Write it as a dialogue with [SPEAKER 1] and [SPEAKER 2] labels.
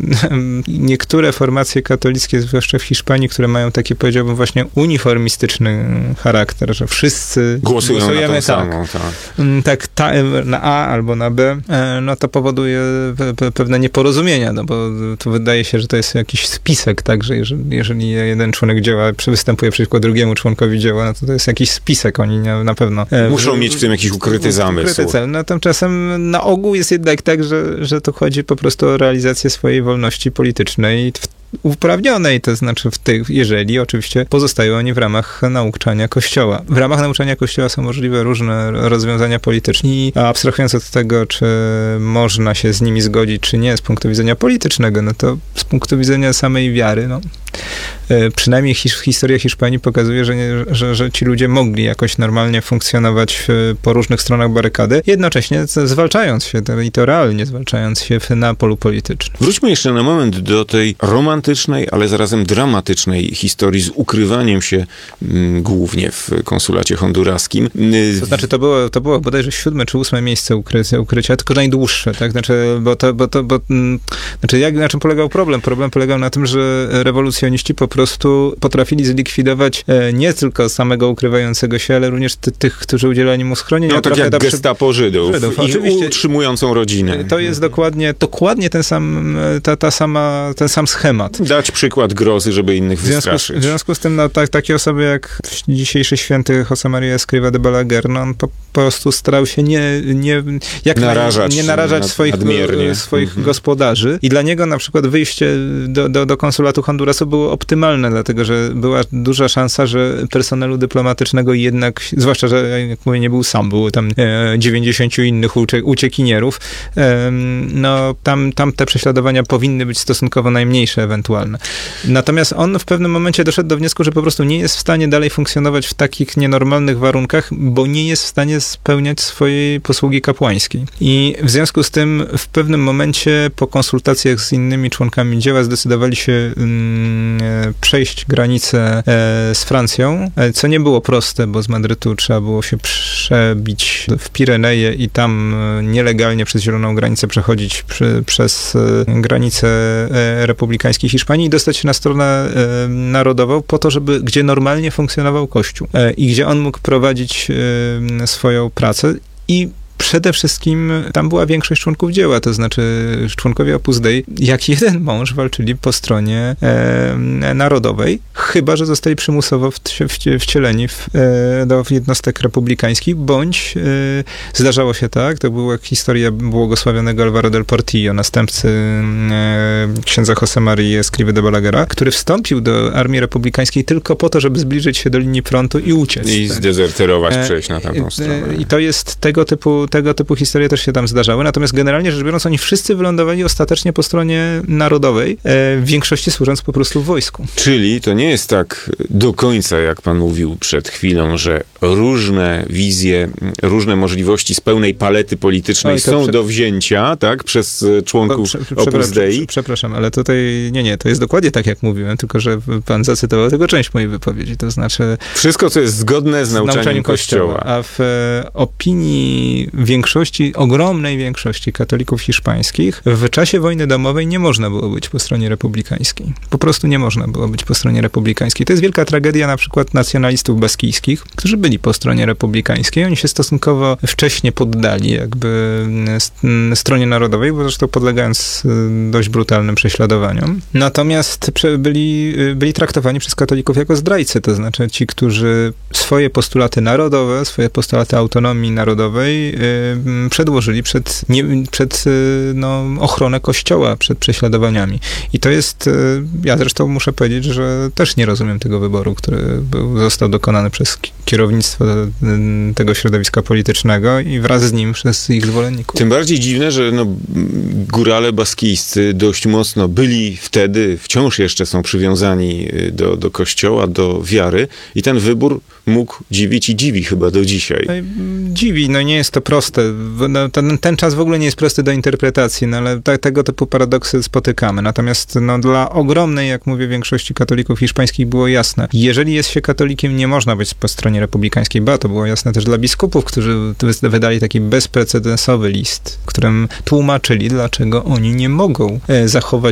[SPEAKER 1] niektóre formacje katolickie, zwłaszcza w Hiszpanii, które mają taki, powiedziałbym, właśnie uniformistyczny charakter, że wszyscy głosujemy tak na A albo na B, no to powoduje pewne nieporozumienia, no bo to wydaje się, że to jest jakiś spisek, tak, że jeżeli jeden członek dzieła występuje przeciwko drugiemu członkowi dzieła, no to jest jakiś spisek, oni na pewno...
[SPEAKER 2] Muszą mieć w tym jakiś ukryty zamysł.
[SPEAKER 1] No tymczasem na ogół jest jednak tak, że to chodzi po prostu o realizację swojej wolności politycznej uprawnionej, to znaczy jeżeli oczywiście pozostają oni w ramach nauczania Kościoła. W ramach nauczania Kościoła są możliwe różne rozwiązania polityczne i abstrahując od tego, czy można się z nimi zgodzić, czy nie z punktu widzenia politycznego, no to z punktu widzenia samej wiary, no przynajmniej historia Hiszpanii pokazuje, że ci ludzie mogli jakoś normalnie funkcjonować po różnych stronach barykady, jednocześnie zwalczając się, i to realnie zwalczając się na polu politycznym.
[SPEAKER 2] Wróćmy jeszcze na moment do tej romantycznej, ale zarazem dramatycznej historii z ukrywaniem się głównie w konsulacie honduraskim.
[SPEAKER 1] To znaczy, to było bodajże 7. czy 8. miejsce ukrycia, tylko najdłuższe, tak? Na czym polegał problem? Problem polegał na tym, że rewolucjoniści po prostu potrafili zlikwidować nie tylko samego ukrywającego się, ale również tych, którzy udzielali mu schronienia.
[SPEAKER 2] No tak jak Gestapo Żydów i utrzymującą rodzinę.
[SPEAKER 1] To jest dokładnie ten sam schemat.
[SPEAKER 2] Dać przykład grozy, żeby innych wystraszyć.
[SPEAKER 1] W związku z tym, no, takie osoby jak dzisiejszy święty José María Escrivá de Balaguer, no, on po prostu starał się nie narażać swoich gospodarzy i dla niego na przykład wyjście do konsulatu Hondurasu było optymalne, dlatego że była duża szansa, że personelu dyplomatycznego jednak, zwłaszcza, że jak mówię, nie był sam, było tam 90 innych uciekinierów, no tam te prześladowania powinny być stosunkowo najmniejsze ewentualne. Natomiast on w pewnym momencie doszedł do wniosku, że po prostu nie jest w stanie dalej funkcjonować w takich nienormalnych warunkach, bo nie jest w stanie spełniać swojej posługi kapłańskiej. I w związku z tym w pewnym momencie po konsultacjach z innymi członkami dzieła zdecydowali się przejść granicę z Francją, co nie było proste, bo z Madrytu trzeba było się przebić w Pireneje i tam nielegalnie przez Zieloną Granicę przechodzić przez granicę republikańskiej Hiszpanii i dostać się na stronę narodową po to, gdzie normalnie funkcjonował Kościół i gdzie on mógł prowadzić swoją pracę i przede wszystkim tam była większość członków dzieła, to znaczy członkowie Opus Dei, jak jeden mąż walczyli po stronie narodowej, chyba że zostali przymusowo wcieleni do jednostek republikańskich, bądź zdarzało się tak, to była historia błogosławionego Alvaro del Portillo, następcy księdza José María Escrivá de Balaguera, który wstąpił do armii republikańskiej tylko po to, żeby zbliżyć się do linii frontu i uciec.
[SPEAKER 2] I zdezerterować, przejść na tamtą stronę.
[SPEAKER 1] I to jest tego typu historie też się tam zdarzały, natomiast generalnie rzecz biorąc, oni wszyscy wylądowali ostatecznie po stronie narodowej, w większości służąc po prostu w wojsku.
[SPEAKER 2] Czyli to nie jest tak do końca, jak pan mówił przed chwilą, że różne wizje, różne możliwości z pełnej palety politycznej są do wzięcia, tak, przez członków Opus Dei.
[SPEAKER 1] Przepraszam, ale tutaj nie, to jest dokładnie tak, jak mówiłem, tylko że pan zacytował tylko część mojej wypowiedzi, to znaczy...
[SPEAKER 2] Wszystko, co jest zgodne z nauczaniem Kościoła.
[SPEAKER 1] A w opinii ogromnej większości katolików hiszpańskich, w czasie wojny domowej nie można było być po stronie republikańskiej. Po prostu nie można było być po stronie republikańskiej. To jest wielka tragedia na przykład nacjonalistów baskijskich, którzy byli po stronie republikańskiej. Oni się stosunkowo wcześnie poddali jakby stronie narodowej, bo zresztą podlegając dość brutalnym prześladowaniom. Natomiast byli traktowani przez katolików jako zdrajcy, to znaczy ci, którzy swoje postulaty narodowe, swoje postulaty autonomii narodowej przedłożyli przed ochronę Kościoła, przed prześladowaniami. I to jest, ja zresztą muszę powiedzieć, że też nie rozumiem tego wyboru, który został dokonany przez kierownictwo tego środowiska politycznego i wraz z nim przez ich zwolenników.
[SPEAKER 2] Tym bardziej dziwne, że górale baskijscy dość mocno byli wtedy, wciąż jeszcze są przywiązani do Kościoła, do wiary i ten wybór mógł dziwić i dziwi chyba do dzisiaj.
[SPEAKER 1] Dziwi, nie jest to proste. Ten czas w ogóle nie jest prosty do interpretacji, ale tego typu paradoksy spotykamy. Natomiast dla ogromnej, jak mówię, większości katolików hiszpańskich było jasne. Jeżeli jest się katolikiem, nie można być po stronie republikańskiej. To było jasne też dla biskupów, którzy wydali taki bezprecedensowy list, w którym tłumaczyli, dlaczego oni nie mogą zachować